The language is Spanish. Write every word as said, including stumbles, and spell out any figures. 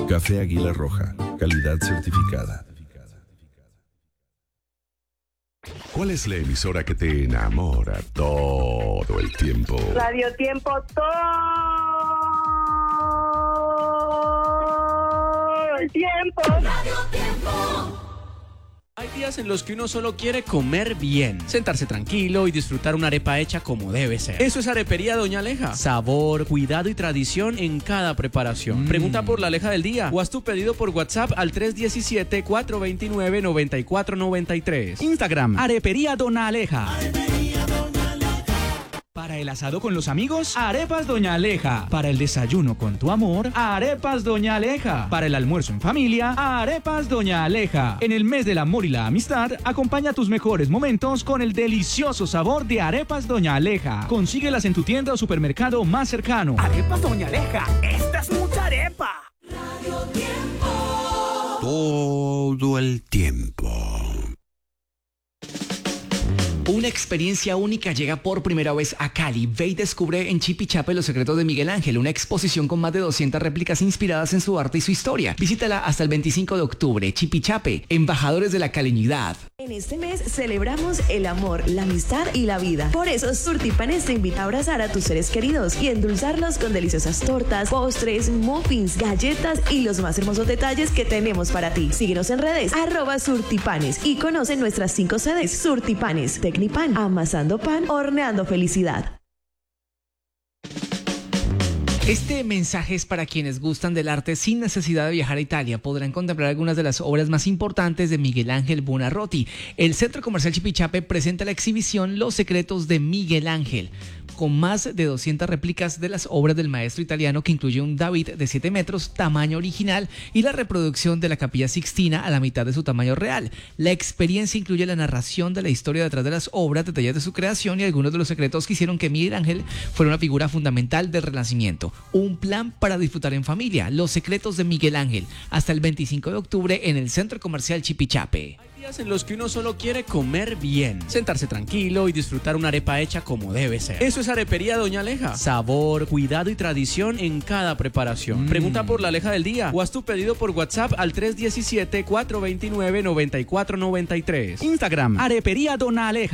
Café Águila Roja, calidad certificada. ¿Cuál es la emisora que te enamora todo el tiempo? Radio Tiempo todo el tiempo. Radio Tiempo. Hay días en los que uno solo quiere comer bien, sentarse tranquilo y disfrutar una arepa hecha como debe ser. Eso es Arepería Doña Aleja. Sabor, cuidado y tradición en cada preparación. Mm. Pregunta por la Aleja del día o haz tu pedido por WhatsApp al tres uno siete, cuatro dos nueve, nueve cuatro nueve tres. Instagram, Arepería Doña Aleja. Arepería Doña Aleja. Para el asado con los amigos, Arepas Doña Aleja. Para el desayuno con tu amor, Arepas Doña Aleja. Para el almuerzo en familia, Arepas Doña Aleja. En el mes del amor y la amistad, acompaña tus mejores momentos con el delicioso sabor de Arepas Doña Aleja. Consíguelas en tu tienda o supermercado más cercano. Arepas Doña Aleja, esta es mucha arepa. Radio Tiempo. Todo el tiempo. Una experiencia única llega por primera vez a Cali. Ve y descubre en Chipichape los secretos de Miguel Ángel, una exposición con más de doscientas réplicas inspiradas en su arte y su historia. Visítala hasta el veinticinco de octubre. Chipichape, embajadores de la caleñidad. En este mes celebramos el amor, la amistad y la vida. Por eso Surtipanes te invita a abrazar a tus seres queridos y endulzarlos con deliciosas tortas, postres, muffins, galletas y los más hermosos detalles que tenemos para ti. Síguenos en redes, arroba Surtipanes, y conoce nuestras cinco sedes. Surtipanes, Tecnipan, amasando pan, horneando felicidad. Este mensaje es para quienes gustan del arte sin necesidad de viajar a Italia. Podrán contemplar algunas de las obras más importantes de Miguel Ángel Buonarroti. El Centro Comercial Chipichape presenta la exhibición Los Secretos de Miguel Ángel, con más de doscientas réplicas de las obras del maestro italiano, que incluye un David de siete metros, tamaño original, y la reproducción de la Capilla Sixtina a la mitad de su tamaño real. La experiencia incluye la narración de la historia detrás de las obras, detalles de su creación y algunos de los secretos que hicieron que Miguel Ángel fuera una figura fundamental del Renacimiento. Un plan para disfrutar en familia. Los Secretos de Miguel Ángel, hasta el veinticinco de octubre en el Centro Comercial Chipichape. Hay días en los que uno solo quiere comer bien, sentarse tranquilo y disfrutar una arepa hecha como debe ser. Eso es Arepería Doña Aleja. Sabor, cuidado y tradición en cada preparación. Mm. Pregunta por la Aleja del día o haz tu pedido por WhatsApp al tres uno siete, cuatro dos nueve, nueve cuatro nueve tres. Instagram, Arepería Doña Aleja.